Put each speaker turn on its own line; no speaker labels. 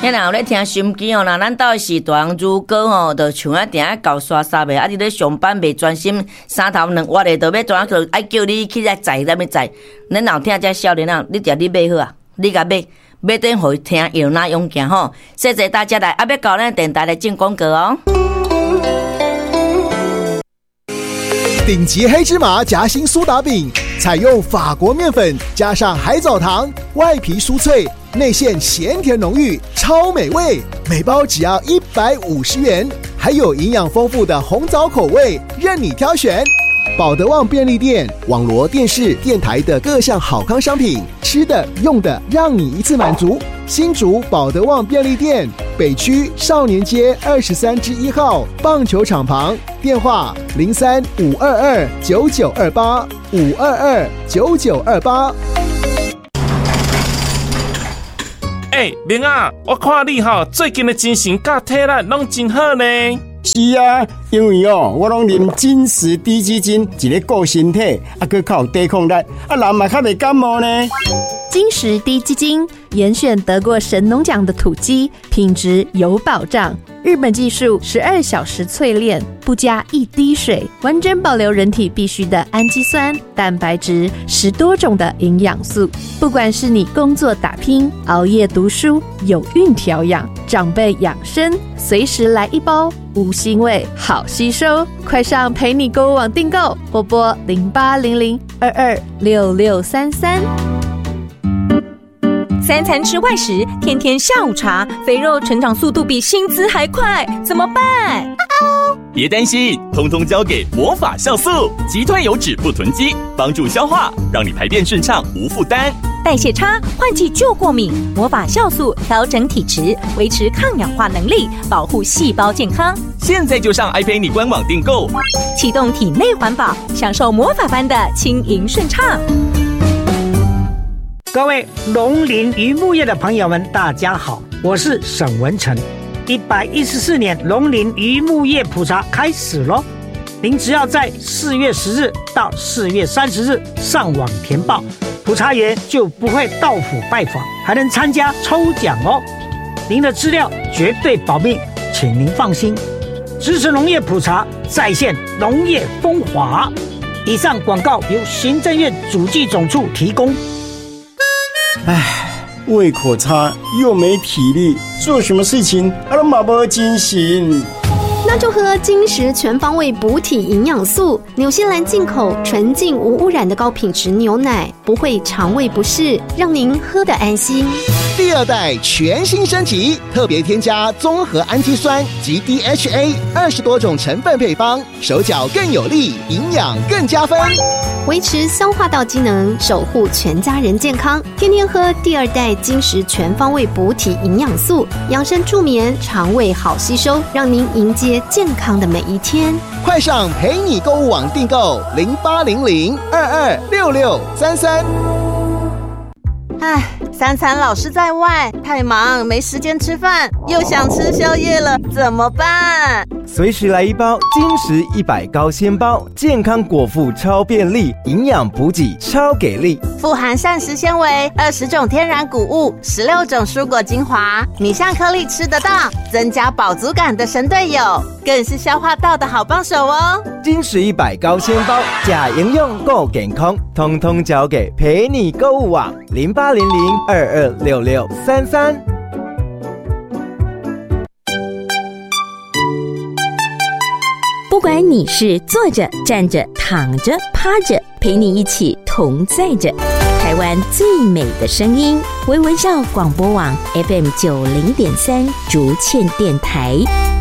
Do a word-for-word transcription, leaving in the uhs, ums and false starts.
遐若有咧听收音机吼，那咱到时大人如果吼，就像啊定啊搞刷刷的，啊你咧上班袂专心，三头两挖的，就要怎啊去爱叫你去来载，咱要载。咱老听这少年啊，你只你买好啊，你甲买，买等互伊听有哪用行吼。谢谢大家来，啊要搞咱电台来进广告哦。
顶级黑芝麻夹心苏打饼，采用法国面粉加上海藻糖，外皮酥脆，内馅咸甜浓郁，超美味。每包只要一百五十元，还有营养丰富的红枣口味，任你挑选。保德旺便利店、网罗电视、电台的各项好康商品，吃的、用的，让你一次满足。新竹保德旺便利店，北区少年街二十三之一号棒球场旁，电话零三五二二九九二八五二二九九二八。
哎、欸，明啊，我看你哈最近的精神甲体力拢真好呢。
是啊，因为哦，我拢啉金石低基金，一个顾身体，啊，佮较有抵抗力，啊，人嘛较袂感冒呢。
金石低基金严选得过神农奖的土鸡，品质有保障。日本技术十二小时淬炼，不加一滴水，完整保留人体必需的氨基酸、蛋白质，十多种的营养素。不管是你工作打拼、熬夜读书、有孕调养、长辈养生，随时来一包，无腥味，好吸收。快上陪你购物网订购，拨拨零八零零二二六六三三。
三餐吃外食，天天下午茶，肥肉成长速度比薪资还快，怎么办？
别担心，通通交给魔法酵素，击退油脂不囤积，帮助消化，让你排便顺畅无负担。
代谢差，换季就过敏，魔法酵素调整体质，维持抗氧化能力，保护细胞健康。
现在就上爱陪你官网订购，
启动体内环保，享受魔法般的轻盈顺畅。
各位农林渔牧业的朋友们，大家好，我是沈文成。一百一十四年农林渔牧业普查开始咯，您只要在四月十日到四月三十日上网填报，普查员就不会到府拜访，还能参加抽奖哦。您的资料绝对保密，请您放心。支持农业普查，再现农业风华。以上广告由行政院主计总处提供。
唉，胃口差又没体力，做什么事情啊都马不精神。
那就喝金石全方位补体营养素，纽西兰进口纯净无污染的高品质牛奶，不会肠胃不适，让您喝得安心。
第二代全新升级，特别添加综合氨基酸及 D H A 二十多种成分配方，手脚更有力，营养更加分，
维持消化道机能，守护全家人健康。天天喝第二代金石全方位补体营养素，养生助眠，肠胃好吸收，让您迎接健康的每一天。
快上陪你购物网订购零八零零二二六六三三。
唉，三餐老是在外，太忙没时间吃饭，又想吃宵夜了，怎么办？
随时来一包金石一百高纤包，健康果腹超便利，营养补给超给力，
富含膳食纤维、二十种天然谷物、十六种蔬果精华，米香颗粒吃得到，增加饱足感的神队友，更是消化道的好帮手哦。
金石一百高纤包，假营养够健康，通通交给陪你购物网零八零零二二六六三三。
不管你是坐着、站着、躺着、趴着，陪你一起同在着。台湾最美的声音，微文笑广播网 F M 九零点三竹堑电台。